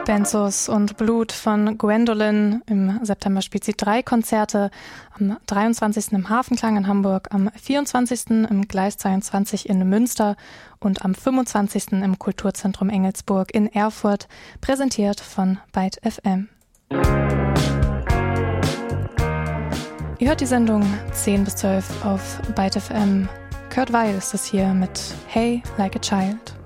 Benzos und Blut von Gwendolen. Im September spielt sie 3 Konzerte. Am 23. im Hafenklang in Hamburg, am 24. im Gleis 22 in Münster und am 25. im Kulturzentrum Engelsburg in Erfurt, präsentiert von Byte FM. Ihr hört die Sendung 10 bis 12 auf Byte FM. Kurt Weil ist es hier mit Hey Like a Child.